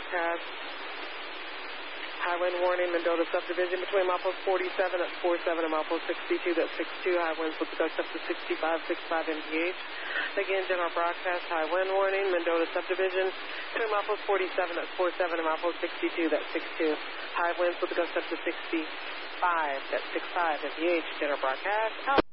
broadcast. High wind warning, Mendota subdivision between milepost 47 at 47 and milepost 62, that's 62. High winds with the gust up to 65, 65 mph. Again, general broadcast, high wind warning, Mendota subdivision between milepost 47 at 47 and milepost 62, that's 62. High winds with the gust up to 65, that's 65 mph. General broadcast.